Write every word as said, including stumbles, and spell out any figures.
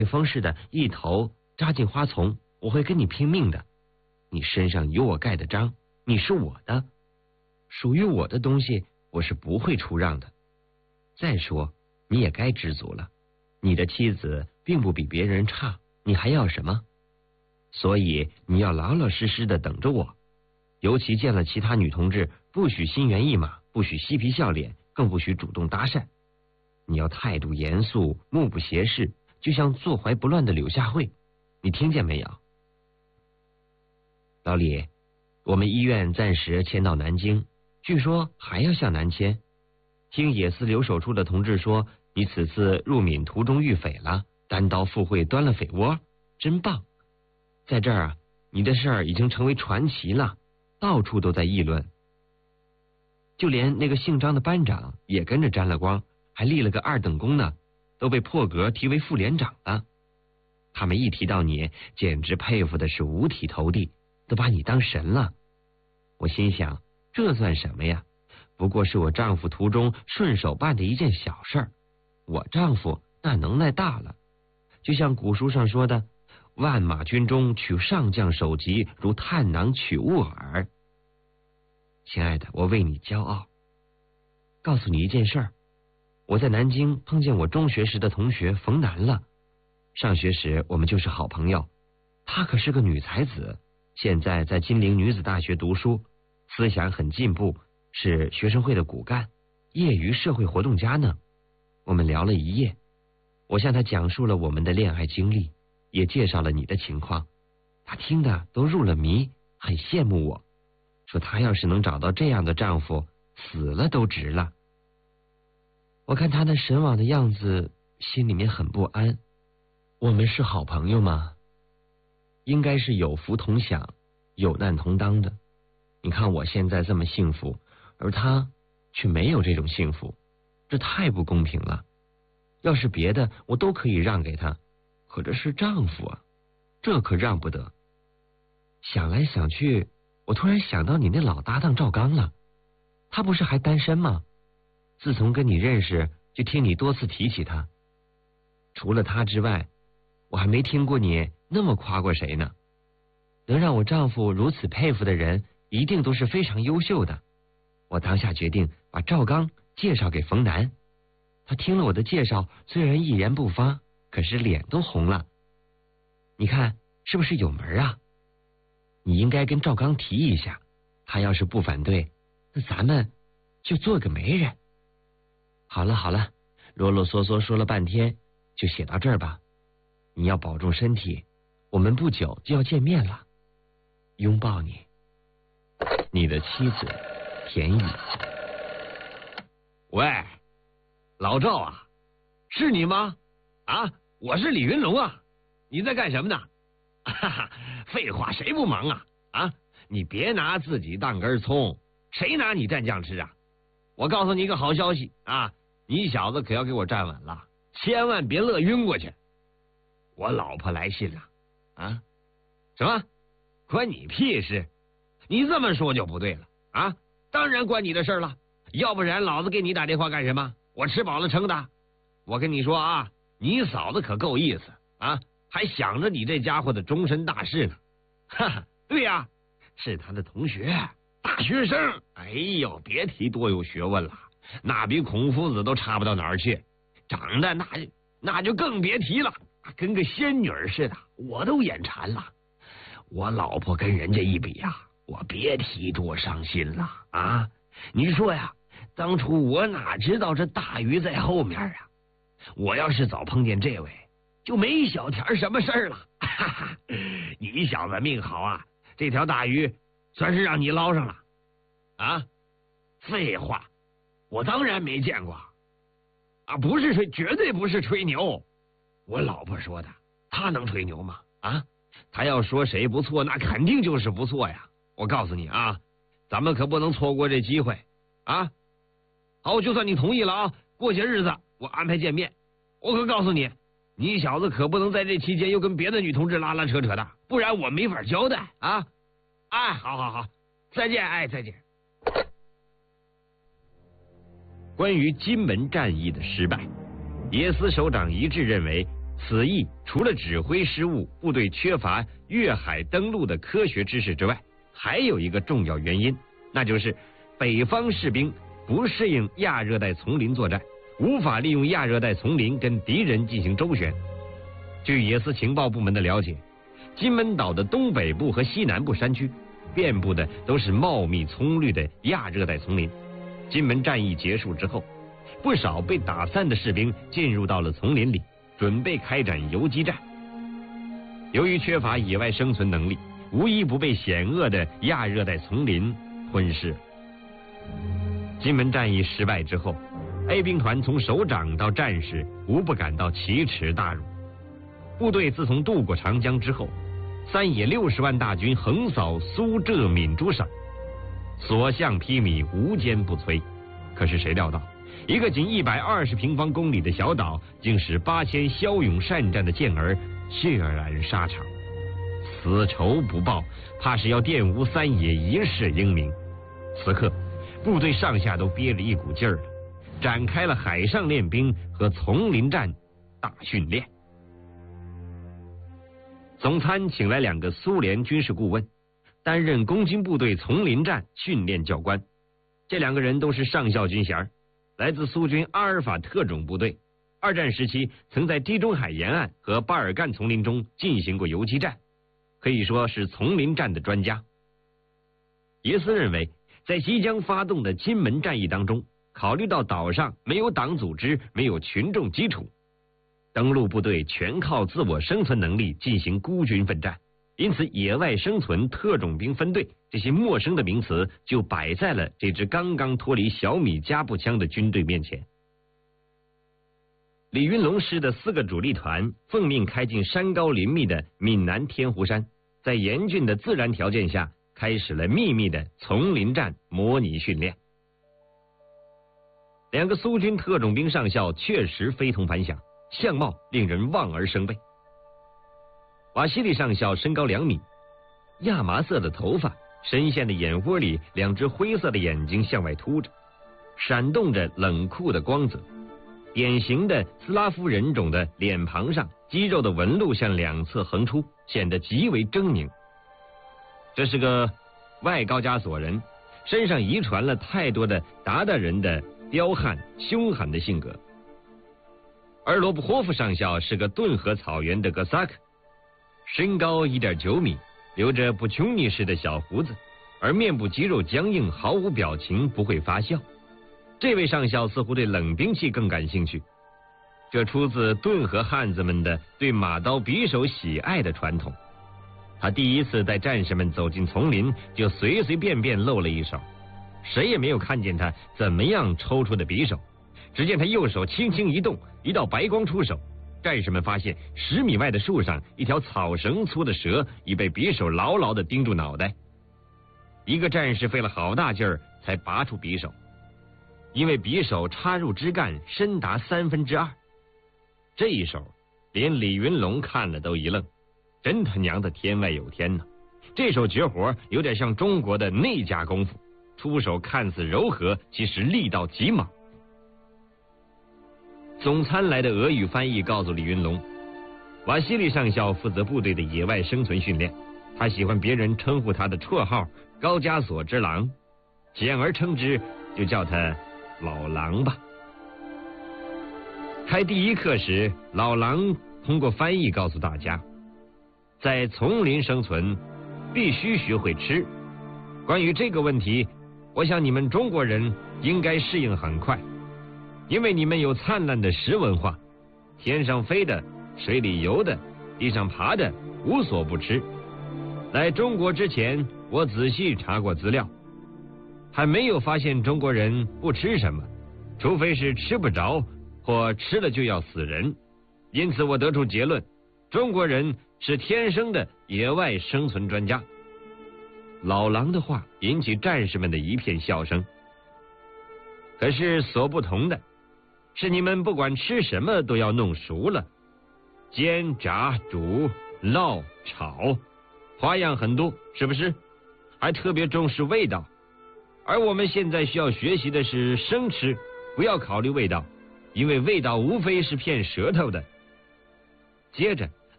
风似的，一头扎进花丛，我会跟你拼命的。你身上有我盖的章，你是我的，属于我的东西，我是不会出让的。再说，你也该知足了，你的妻子并不比别人差，你还要什么？所以你要老老实实的等着我，尤其见了其他女同志，不许心猿意马，不许嬉皮笑脸，更不许主动搭讪。你要态度严肃，目不斜视，就像坐怀不乱的柳下惠，你听见没有？老李，我们医院暂时迁到南京，据说还要向南迁。听野司留守处的同志说，你此次入闽途中遇匪了，单刀赴会端了匪窝，真棒！在这儿啊，你的事儿已经成为传奇了，到处都在议论。就连那个姓张的班长也跟着沾了光，还立了个二等功呢，都被破格提为副连长了。他们一提到你，简直佩服的是五体投地，都把你当神了。我心想，这算什么呀？不过是我丈夫途中顺手办的一件小事儿。我丈夫那能耐大了，就像古书上说的，万马军中取上将首级，如探囊取物耳。亲爱的，我为你骄傲。告诉你一件事儿，我在南京碰见我中学时的同学冯楠了。上学时我们就是好朋友，她可是个女才子，现在在金陵女子大学读书，思想很进步，是学生会的骨干，业余社会活动家呢。我们聊了一夜，我向她讲述了我们的恋爱经历，也介绍了你的情况，她听得都入了迷，很羡慕我，说她要是能找到这样的丈夫，死了都值了。我看她那神往的样子，心里面很不安。我们是好朋友吗？应该是有福同享，有难同当的。你看我现在这么幸福，而她却没有这种幸福，这太不公平了。要是别的我都可以让给她，可这是丈夫啊，这可让不得。想来想去，我突然想到你那老搭档赵刚了，他不是还单身吗？自从跟你认识，就听你多次提起他。除了他之外，我还没听过你那么夸过谁呢。能让我丈夫如此佩服的人，一定都是非常优秀的。我当下决定把赵刚介绍给冯楠。他听了我的介绍，虽然一言不发，可是脸都红了。你看是不是有门啊？你应该跟赵刚提一下，他要是不反对，那咱们就做个媒人。好了好了，啰啰嗦嗦说了半天，就写到这儿吧。你要保重身体，我们不久就要见面了。拥抱你，你的妻子田雨。 喂，老赵啊，是你吗？啊，我是李云龙啊，你在干什么呢？哈哈，废话，谁不忙啊？啊，你别拿自己当根葱，谁拿你蘸酱吃啊？我告诉你一个好消息啊，你小子可要给我站稳了，千万别乐晕过去。我老婆来信了。啊？什么？关你屁事？你这么说就不对了啊！当然关你的事了，要不然老子给你打电话干什么？我吃饱了撑的。我跟你说啊，你嫂子可够意思啊，还想着你这家伙的终身大事呢。哈哈，对呀、啊，是他的同学，大学生。哎呦，别提多有学问了，那比孔夫子都差不到哪儿去，长得那那就更别提了，跟个仙女似的，我都眼馋了。我老婆跟人家一比呀、啊，我别提多伤心了啊！你说呀，当初我哪知道这大鱼在后面啊？我要是早碰见这位，就没小田什么事儿了。哈哈，你小子命好啊，这条大鱼算是让你捞上了啊！废话，我当然没见过啊，不是吹，绝对不是吹牛。我老婆说的，她能吹牛吗？啊？他要说谁不错，那肯定就是不错呀！我告诉你啊，咱们可不能错过这机会啊！好，就算你同意了啊，过些日子我安排见面。我可告诉你，你小子可不能在这期间又跟别的女同志拉拉扯扯的，不然我没法交代啊！哎，好好好，再见，哎，再见。 关于金门战役的失败，野司首长一致认为， 此役除了指挥失误，部队缺乏越海登陆的科学知识之外，还有一个重要原因，那就是北方士兵不适应亚热带丛林作战，无法利用亚热带丛林跟敌人进行周旋。据野司情报部门的了解，金门岛的东北部和西南部山区遍布的都是茂密葱绿的亚热带丛林。金门战役结束之后，不少被打散的士兵进入到了丛林里，准备开展游击战。由于缺乏野外生存能力，无一不被险恶的亚热带丛林吞噬。金门战役失败之后， A 兵团从首长到战士无不感到奇耻大辱。部队自从渡过长江之后，三野六十万大军横扫苏浙闽诸省，所向披靡，无坚不摧。可是谁料到，一个仅一百二十平方公里的小岛，竟使八千骁勇善战的健儿血染沙场。此仇不报，怕是要玷污三野一世英名。此刻，部队上下都憋着一股劲儿了，展开了海上练兵和丛林战大训练。总参请来两个苏联军事顾问，担任攻军部队丛林战训练教官。这两个人都是上校军衔，来自苏军阿尔法特种部队。二战时期曾在地中海沿岸和巴尔干丛林中进行过游击战，可以说是丛林战的专家。耶斯认为，在即将发动的金门战役当中，考虑到岛上没有党组织，没有群众基础，登陆部队全靠自我生存能力进行孤军奋战，因此野外生存特种兵分队这些陌生的名词就摆在了这支刚刚脱离小米加步枪的军队面前。李云龙师的四个主力团奉命开进山高林密的闽南天湖山，在严峻的自然条件下开始了秘密的丛林战模拟训练。两个苏军特种兵上校确实非同凡响，相貌令人望而生畏。瓦西里上校身高两米，亚麻色的头发，深陷的眼窝里两只灰色的眼睛向外凸着，闪动着冷酷的光泽。典型的斯拉夫人种的脸庞上，肌肉的纹路向两侧横出，显得极为狰狞。这是个外高加索人，身上遗传了太多的鞑靼人的彪悍凶悍的性格。而罗布霍夫上校是个顿河草原的哥萨克，身高 一点九米，留着布琼尼式的小胡子，而面部肌肉僵硬，毫无表情，不会发笑。这位上校似乎对冷兵器更感兴趣，这出自顿河汉子们的对马刀匕首喜爱的传统。他第一次带战士们走进丛林，就随随便便露了一手，谁也没有看见他怎么样抽出的匕首。只见他右手轻轻一动，一道白光出手，战士们发现十米外的树上，一条草绳粗的蛇已被匕首牢牢地钉住脑袋。一个战士费了好大劲儿才拔出匕首，因为匕首插入枝干深达三分之二。这一手连李云龙看了都一愣，真他娘的天外有天呢！这手绝活有点像中国的内家功夫，出手看似柔和，其实力道极猛。总参来的俄语翻译告诉李云龙，瓦西里上校负责部队的野外生存训练，他喜欢别人称呼他的绰号高加索之狼，简而称之就叫他老狼吧。开第一课时，老狼通过翻译告诉大家，在丛林生存必须学会吃。关于这个问题，我想你们中国人应该适应很快，因为你们有灿烂的食文化，天上飞的，水里游的，地上爬的，无所不吃。来中国之前，我仔细查过资料，还没有发现中国人不吃什么，除非是吃不着或吃了就要死人。因此我得出结论，中国人是天生的野外生存专家。老狼的话引起战士们的一片笑声。可是所不同的是，你们不管吃什么都要弄熟了，煎炸煮烙炒，花样很多，是不是？还特别重视味道。而我们现在需要学习的是生吃，不要考虑味道，因为味道无非是骗舌头的。 接着